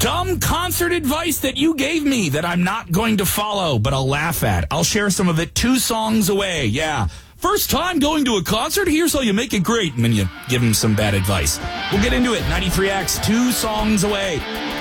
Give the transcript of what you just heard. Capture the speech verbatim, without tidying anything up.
dumb concert advice that you gave me that I'm not going to follow, but I'll laugh at. I'll share some of it two songs away. Yeah. First time going to a concert? Here's how you make it great. And then you give him some bad advice. We'll get into it. ninety-three X, two songs away.